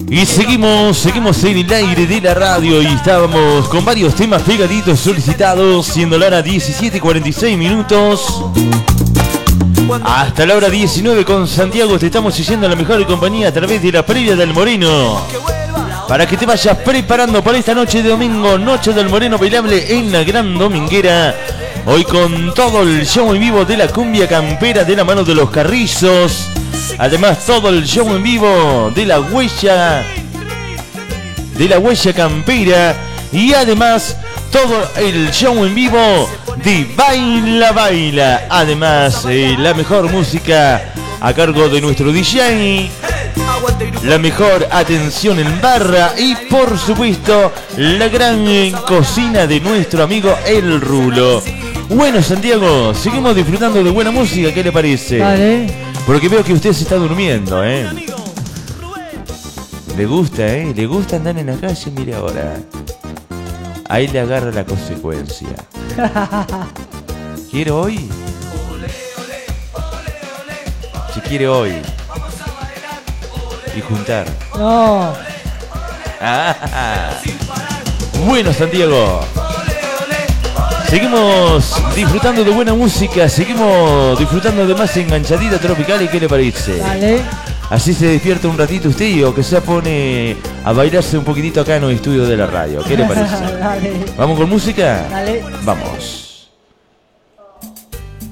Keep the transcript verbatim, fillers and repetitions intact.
Y seguimos, seguimos en el aire de la radio y estábamos con varios temas pegaditos solicitados, siendo la hora diecisiete y cuarenta y seis minutos. Hasta la hora diecinueve con Santiago te estamos siguiendo la mejor compañía a través de la previa del Moreno. Para que te vayas preparando para esta noche de domingo, Noche del Moreno bailable en la Gran Dominguera. Hoy con todo el show en vivo de la cumbia campera de la mano de los Carrizos. Además todo el show en vivo de la huella de la huella campera. Y además todo el show en vivo de Baila Baila. Además eh, la mejor música a cargo de nuestro D J. La mejor atención en barra. Y por supuesto la gran cocina de nuestro amigo El Rulo. Bueno, Santiago, seguimos disfrutando de buena música. ¿Qué le parece? Vale. Porque veo que usted se está durmiendo, ¿eh? Le gusta, ¿eh? Le gusta andar en la calle, mire ahora. Ahí le agarra la consecuencia. ¿Quiere hoy? Si quiere hoy. Y juntar. No. Ah. Bueno, Santiago. Seguimos disfrutando de buena música, seguimos disfrutando de más enganchadita tropical. ¿Y qué le parece? Dale. Así se despierta un ratito usted o que se pone a bailarse un poquitito acá en el estudio de la radio. ¿Qué le parece? Dale. ¿Vamos con música? Dale. Vamos.